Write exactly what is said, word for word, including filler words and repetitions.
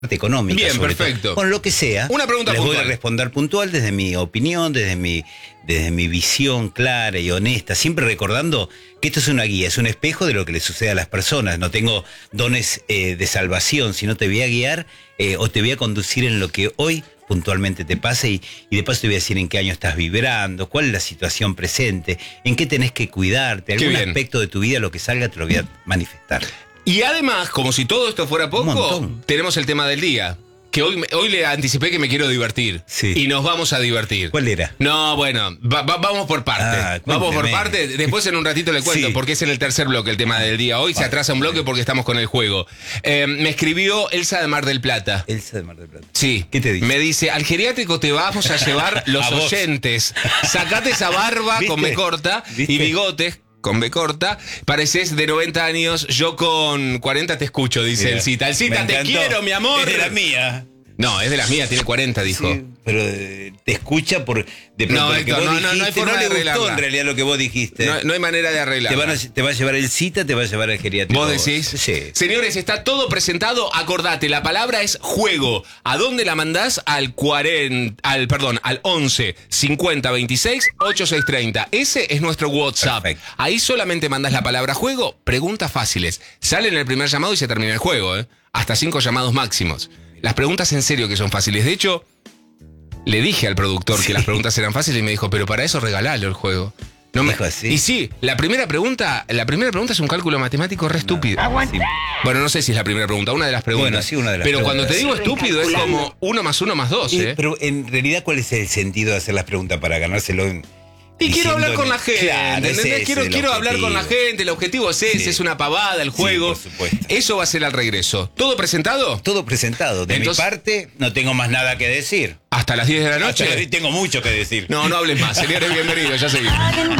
económica. Bien, sobre perfecto. todo. Con lo que sea. Una pregunta les puntual. voy a responder puntual desde mi opinión, desde mi, desde mi visión clara y honesta, siempre recordando que esto es una guía, es un espejo de lo que le sucede a las personas. No tengo dones eh, de salvación, sino te voy a guiar eh, o te voy a conducir en lo que hoy puntualmente te pase y, y de paso te voy a decir en qué año estás vibrando, cuál es la situación presente, en qué tenés que cuidarte, algún aspecto de tu vida, lo que salga te lo voy a manifestar. Y además, como si todo esto fuera poco, tenemos el tema del día. Que hoy, hoy le anticipé que me quiero divertir. Sí. Y nos vamos a divertir. ¿Cuál era? No, bueno, va, va, vamos por parte. Ah, vamos por parte. Después en un ratito le cuento, sí. porque es en el tercer bloque el tema del día. Hoy vale. Se atrasa un bloque porque estamos con el juego. Eh, me escribió Elsa de Mar del Plata. Elsa de Mar del Plata. Sí. ¿Qué te dice? Me dice, al geriátrico te vamos a llevar los a oyentes. Sacate esa barba ¿Viste? Con B corta ¿Viste? Y bigotes. Con B corta, pareces de noventa años, yo con cuarenta te escucho, dice Mira, el Cita. El Cita, te quiero, mi amor. Es de la mía. No, es de las mías, tiene cuarenta, dijo. Sí, pero eh, te escucha por de pronto no, lo que Héctor, vos no, dijiste, no, no hay forma no de le arreglarla. gustó en realidad lo que vos dijiste. No, no hay manera de arreglarla. Te, van a, te va a llevar el Cita, te va a llevar el geriátrico. ¿Vos decís? Sí. Señores, está todo presentado. Acordate, la palabra es juego. ¿A dónde la mandás? Al cuarenta, al perdón, al once cincuenta veintiséis ochenta y seis treinta. Ese es nuestro WhatsApp. Perfecto. Ahí solamente mandás la palabra juego, preguntas fáciles. Sale en el primer llamado y se termina el juego, ¿eh? Hasta cinco llamados máximos. Las preguntas en serio que son fáciles. De hecho, le dije al productor sí. que las preguntas eran fáciles y me dijo, pero para eso regalalo el juego. No me... así. Y sí, la primera pregunta, la primera pregunta es un cálculo matemático re estúpido. No. Sí. Bueno, no sé si es la primera pregunta, una de las preguntas. Bueno, sí, una de las pero preguntas. cuando te digo estúpido es como uno más uno más dos, ¿eh? Pero en realidad, ¿cuál es el sentido de hacer las preguntas para ganárselo en... Y quiero hablar con la gente, claro, ¿entendés? Quiero, quiero hablar con la gente, el objetivo es ese, sí. es una pavada, el juego. Sí, por supuesto. Eso va a ser al regreso. ¿Todo presentado? Todo presentado. De Entonces, mi parte, no tengo más nada que decir. ¿Hasta las diez de la noche? Hasta las diez tengo mucho que decir. No, no hables más. Señores, bienvenidos, ya seguimos.